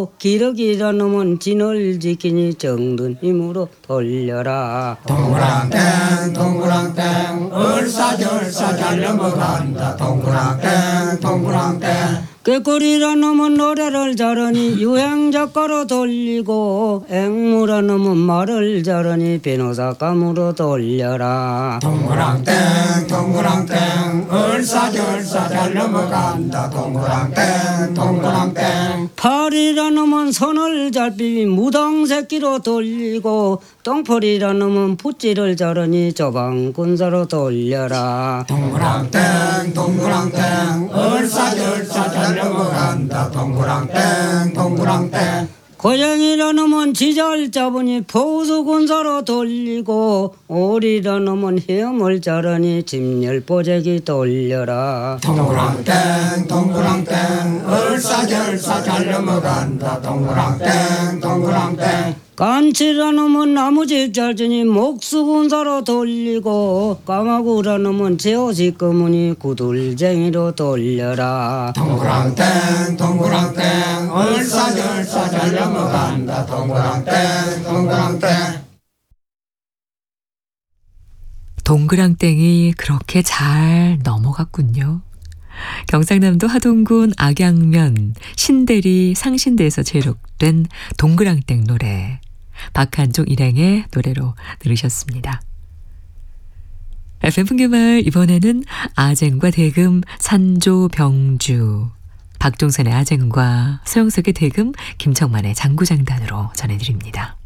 돌리고 기러기라 놈은 진을 지키니 정든 힘으로 돌려라. 동그랑땡 동그랑땡 얼싸절싸 잘 넘어간다. 동그랑땡 동그랑땡 꾀꼬리라 놈은 노래를 잘하니 유행작가로 돌리고 앵무라 놈은 말을 잘하니 변호사감으로 돌려라. 동그랑땡 동그랑땡 얼싸절싸 잘 넘어간다. 동그랑땡 동그랑땡 파리라 놈은 손을 잘 비비 무당새끼로 돌리고 똥포리라 놈은 붓질을 잘하니 조방군사로 돌려라. 동그랑땡 동그랑땡 얼싸절싸 잘 넘어간다. 동그랑땡 동그랑땡 고양이라 놈은 지잘 잡으니 보수군사로 돌리고 오리라 놈은 헤엄을 잘하니 짐열보재기 돌려라. 동그랑땡 동그랑땡 얼싸절싸 잘 넘어간다. 동그랑땡 동그랑땡 깐치라 놈은 나무집 잘 지니 목수군사로 돌리고 까마구라 놈은 제옷이 검으니 구들쟁이로 돌려라. 동그랑땡 동그랑땡 얼싸절싸 잘 넘어간다. 동그랑땡 동그랑땡 동그랑땡이 그렇게 잘 넘어갔군요. 경상남도 하동군 악양면 신대리 상신대에서 제록된 동그랑땡 노래, 박한종 일행의 노래로 들으셨습니다. FM 풍경마을 이번에는 아쟁과 대금 산조 병주, 박종선의 아쟁과 서영석의 대금 김청만의 장구장단으로 전해드립니다.